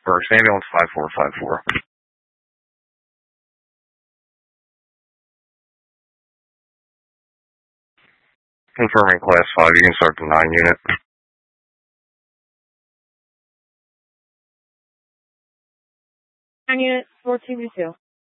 Burks, ambulance 5454. Confirming class 5, you can start the 9 unit. 9 unit, 4222.